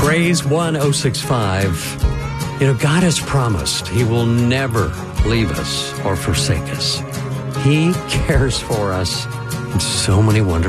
Praise 1065. You know, God has promised He will never leave us or forsake us. He cares for us in so many wonderful